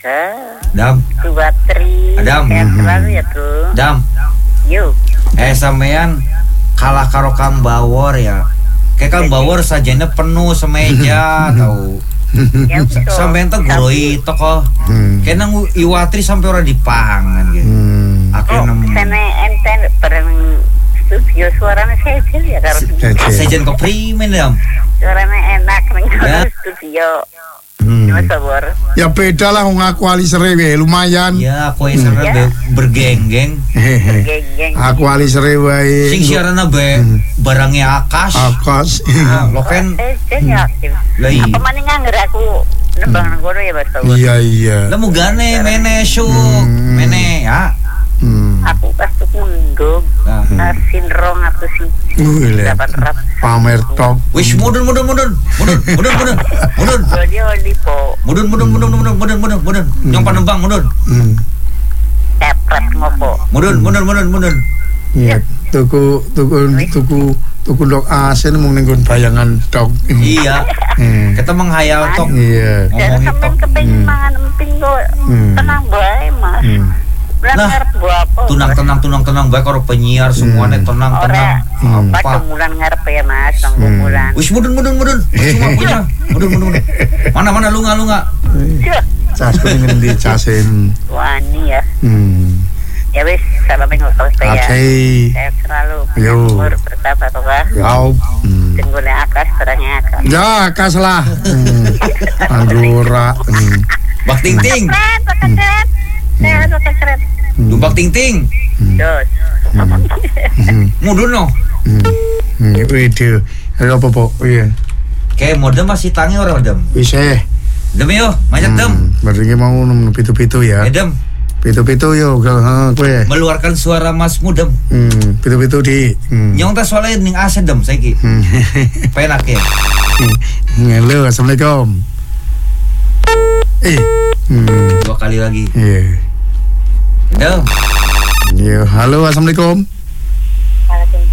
Dam. Subatri. Adam. Sehat selalu ya tuh. Dam. Yuk. Sampean kalah karo Kang Bawor ya. Kayak Kang Bawor sajane penuh semeja tahu. Ya betul. Sampean tuh guroi toko. Kena Iwatri sampai ora dipangan gitu. Akhirnya Sana enten bareng studio suaranya sejen ya karo. sejen kok primen Dam. Suaranya enak nang studio. Sabar. Ya beda lah ngaku ali serewe lumayan. Ya aku isere bergenggeng. Geng-geng. Aku ali serewe. Sing siarana barangnya Akas. Lo kan Sejen ya aktif. lah iya. Apa maning ngangger aku nembang nang kono ya Mas Sabar. Iya. Lah mugane mene syuk, mene ya. Aku pas tuh mendung. Sinrong atau si. Dapat rap. Pamer top. Wis mudun. Jadi oli po. Mudun. Nyong panembang mudun. Tepret ngopo. Mudun. Iya, tuku dok asin mung ning bayangan dok. Iya. Kita menghayal tok. Iya. Dan Ngomongin sampean tok. kepengin mangan emping kok tenang bae Mas. Lah, Ngarep gua apa? Tunang bae karo penyiar semuanya tenang. Ora. Apa? Mulan ngarep ya Mas, nang bulan. Wis mudun. Cuma punya. Mudun. Mana lu enggak? Cas ngendi casen. Wani ya. Ya wis, salam ngotot ya. Oke. Sehat selalu. Yo. Umur bertambah toh kan. Yaup. Tenggone akas terangnya akas. Ya, kas lah. Anggora. Bak ting. Keren. Sehat keren. Dumpak ting. Dos. Mudun no. Wede. Ayo apa? Iya. Kayak modem masih tangi orang Dem. Wis Dem yo, macet Dem. Berarti mau nemu pitu-pitu ya. Dem. Pitu-pitu yo, kowe. Meluarkan suara Mas Mudem. Pitu-pitu di. Nyong teh soalnya ning aset Dem saiki. Penak ya. Halo, assalamualaikum. Dua kali lagi. Iya. Dem. Iya, halo, assalamualaikum.